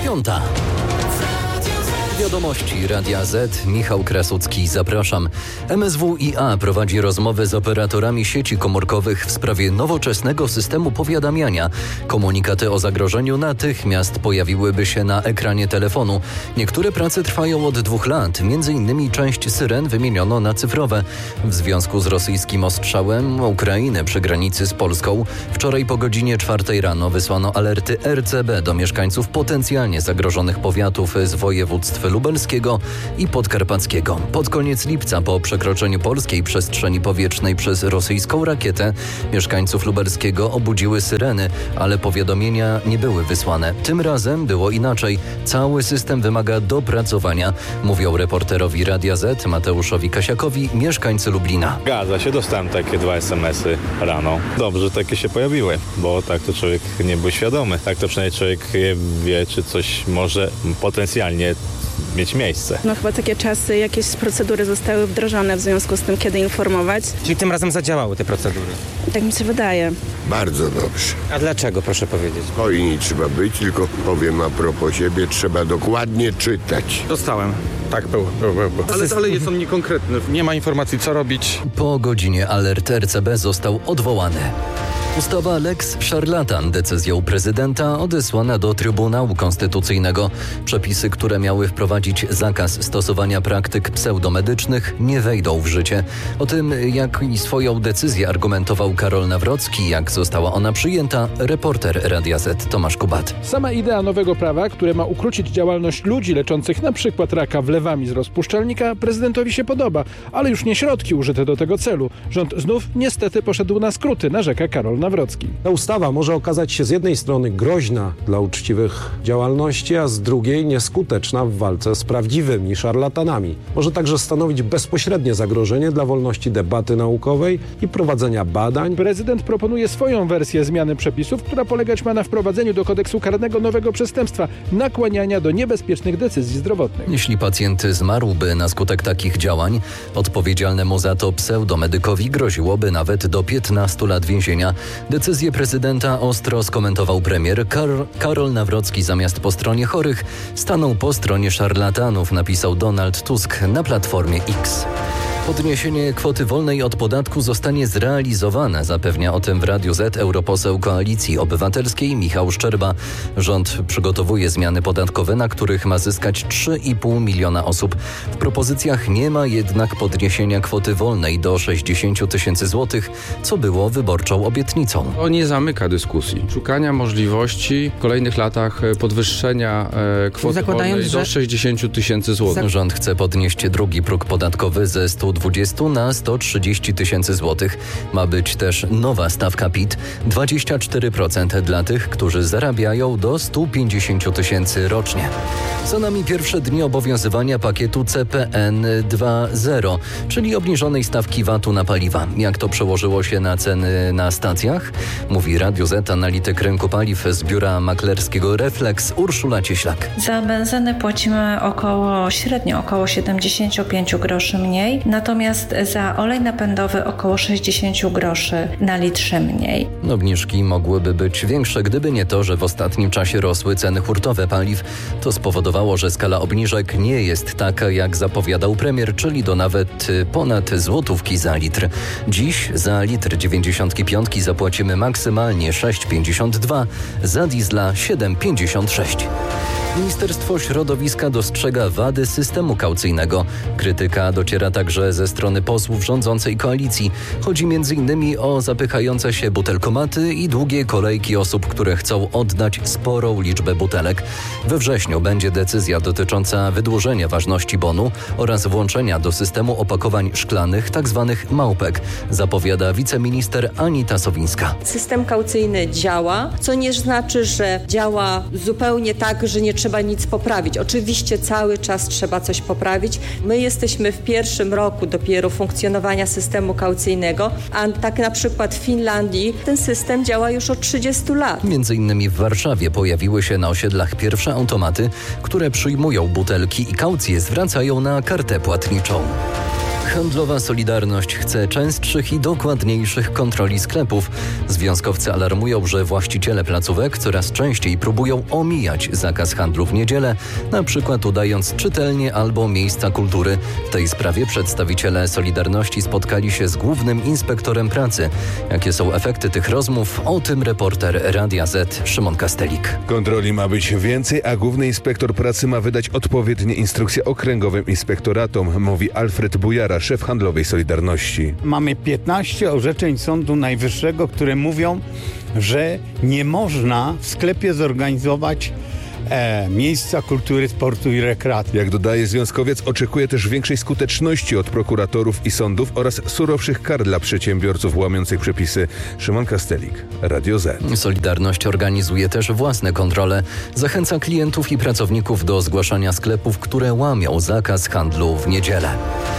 9:00. Wiadomości Radia Z. Michał Krasucki, zapraszam. MSWiA prowadzi rozmowy z operatorami sieci komórkowych w sprawie nowoczesnego systemu powiadamiania. Komunikaty o zagrożeniu natychmiast pojawiłyby się na ekranie telefonu. Niektóre prace trwają od 2 lat. Między innymi część syren wymieniono na cyfrowe. W związku z rosyjskim ostrzałem Ukrainy przy granicy z Polską wczoraj po godzinie 4 rano wysłano alerty RCB do mieszkańców potencjalnie zagrożonych powiatów z województw lubelskiego i podkarpackiego. Pod koniec lipca, po przekroczeniu polskiej przestrzeni powietrznej przez rosyjską rakietę, mieszkańców lubelskiego obudziły syreny, ale powiadomienia nie były wysłane. Tym razem było inaczej. Cały system wymaga dopracowania, mówią reporterowi Radia Z Mateuszowi Kasiakowi mieszkańcy Lublina. Zgadza się, dostałem takie 2 SMS-y rano. Dobrze, że takie się pojawiły, bo tak to człowiek nie był świadomy. Tak to przynajmniej człowiek wie, czy coś może potencjalnie mieć miejsce. No chyba takie czasy, jakieś procedury zostały wdrożone w związku z tym, kiedy informować. Czyli tym razem zadziałały te procedury? Tak mi się wydaje. Bardzo dobrze. A dlaczego, proszę powiedzieć? Hojni trzeba być, tylko powiem a propos siebie, trzeba dokładnie czytać. Dostałem. Tak, było. Ale jest on niekonkretny. Nie ma informacji, co robić. Po godzinie alert RCB został odwołany. Ustawa Lex Szarlatan decyzją prezydenta odesłana do Trybunału Konstytucyjnego. Przepisy, które miały wprowadzić zakaz stosowania praktyk pseudomedycznych, nie wejdą w życie. O tym, jak swoją decyzję argumentował Karol Nawrocki, jak została ona przyjęta, reporter Radia Z Tomasz Kubat. Sama idea nowego prawa, które ma ukrócić działalność ludzi leczących np. raka wlewami z rozpuszczalnika, prezydentowi się podoba, ale już nie środki użyte do tego celu. Rząd znów niestety poszedł na skróty, narzeka Karol Nawrocki. Ta ustawa może okazać się z jednej strony groźna dla uczciwych działalności, a z drugiej nieskuteczna w walce z prawdziwymi szarlatanami. Może także stanowić bezpośrednie zagrożenie dla wolności debaty naukowej i prowadzenia badań. Prezydent proponuje swoją wersję zmiany przepisów, która polegać ma na wprowadzeniu do kodeksu karnego nowego przestępstwa – nakłaniania do niebezpiecznych decyzji zdrowotnych. Jeśli pacjent zmarłby na skutek takich działań, odpowiedzialnemu za to pseudomedykowi groziłoby nawet do 15 lat więzienia. Decyzję prezydenta ostro skomentował premier. Karol Nawrocki zamiast po stronie chorych stanął po stronie szarlatanów, napisał Donald Tusk na Platformie X. Podniesienie kwoty wolnej od podatku zostanie zrealizowane, zapewnia o tym w Radiu Z europoseł Koalicji Obywatelskiej Michał Szczerba. Rząd przygotowuje zmiany podatkowe, na których ma zyskać 3,5 miliona osób. W propozycjach nie ma jednak podniesienia kwoty wolnej do 60 tysięcy złotych, co było wyborczą obietnicą. To nie zamyka dyskusji. Szukania możliwości w kolejnych latach podwyższenia kwoty wolnej do 60 tysięcy złotych. Rząd chce podnieść drugi próg podatkowy ze 120 na 130 tysięcy złotych. Ma być też nowa stawka PIT, 24% dla tych, którzy zarabiają do 150 tysięcy rocznie. Za nami pierwsze dni obowiązywania pakietu CPN 2.0, czyli obniżonej stawki VAT-u na paliwa. Jak to przełożyło się na ceny na stacjach? Mówi Radio Z analityk rynku paliw z biura maklerskiego Reflex Urszula Cieślak. Za benzynę płacimy średnio około 75 groszy mniej, natomiast za olej napędowy około 60 groszy na litrze mniej. Obniżki mogłyby być większe, gdyby nie to, że w ostatnim czasie rosły ceny hurtowe paliw. To spowodowało, że skala obniżek nie jest taka, jak zapowiadał premier, czyli do nawet ponad złotówki za litr. Dziś za litr 95 zapłacimy maksymalnie 6,52, za diesla 7,56. Ministerstwo Środowiska dostrzega wady systemu kaucyjnego. Krytyka dociera także ze strony posłów rządzącej koalicji. Chodzi m.in. o zapychające się butelkomaty i długie kolejki osób, które chcą oddać sporą liczbę butelek. We wrześniu będzie decyzja dotycząca wydłużenia ważności bonu oraz włączenia do systemu opakowań szklanych, tzw. małpek, zapowiada wiceminister Anita Sowińska. System kaucyjny działa, co nie znaczy, że działa zupełnie tak, że nie trzeba nic poprawić. Oczywiście cały czas trzeba coś poprawić. My jesteśmy w pierwszym roku dopiero funkcjonowania systemu kaucyjnego, a tak na przykład w Finlandii ten system działa już od 30 lat. Między innymi w Warszawie pojawiły się na osiedlach pierwsze automaty, które przyjmują butelki i kaucje zwracają na kartę płatniczą. Handlowa Solidarność chce częstszych i dokładniejszych kontroli sklepów. Związkowcy alarmują, że właściciele placówek coraz częściej próbują omijać zakaz handlu w niedzielę, na przykład udając czytelnie albo miejsca kultury. W tej sprawie przedstawiciele Solidarności spotkali się z głównym inspektorem pracy. Jakie są efekty tych rozmów? O tym reporter Radia Z Szymon Kastelik. Kontroli ma być więcej, a główny inspektor pracy ma wydać odpowiednie instrukcje okręgowym inspektoratom, mówi Alfred Bujara, szef Handlowej Solidarności. Mamy 15 orzeczeń Sądu Najwyższego, które mówią, że nie można w sklepie zorganizować miejsca kultury, sportu i rekreacji. Jak dodaje związkowiec, oczekuje też większej skuteczności od prokuratorów i sądów oraz surowszych kar dla przedsiębiorców łamiących przepisy. Szymon Kastelik, Radio Z. Solidarność organizuje też własne kontrole. Zachęca klientów i pracowników do zgłaszania sklepów, które łamią zakaz handlu w niedzielę.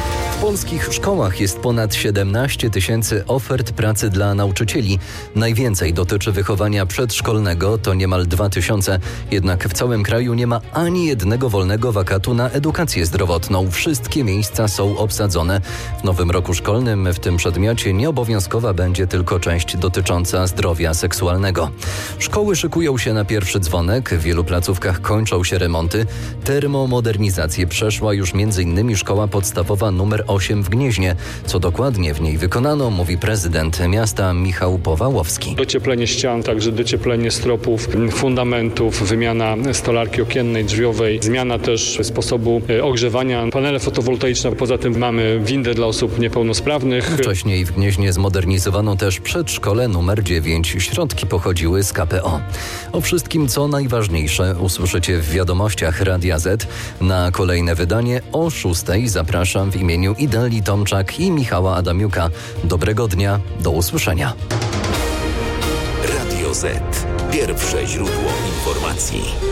W polskich szkołach jest ponad 17 000 ofert pracy dla nauczycieli. Najwięcej dotyczy wychowania przedszkolnego, to niemal 2000. Jednak w całym kraju nie ma ani jednego wolnego wakatu na edukację zdrowotną. Wszystkie miejsca są obsadzone. W nowym roku szkolnym w tym przedmiocie nieobowiązkowa będzie tylko część dotycząca zdrowia seksualnego. Szkoły szykują się na pierwszy dzwonek. W wielu placówkach kończą się remonty. Termomodernizację przeszła już m.in. szkoła podstawowa nr 8 w Gnieźnie. Co dokładnie w niej wykonano, mówi prezydent miasta Michał Powałowski. Docieplenie ścian, także docieplenie stropów, fundamentów, wymiana stolarki okiennej, drzwiowej, zmiana też sposobu ogrzewania, panele fotowoltaiczne. Poza tym mamy windę dla osób niepełnosprawnych. Wcześniej w Gnieźnie zmodernizowano też przedszkole nr 9. Środki pochodziły z KPO. O wszystkim, co najważniejsze, usłyszycie w wiadomościach Radia Z. Na kolejne wydanie o 6:00 zapraszam w imieniu Ideli Tomczak i Michała Adamiuka. Dobrego dnia, do usłyszenia. Radio Z. Pierwsze źródło informacji.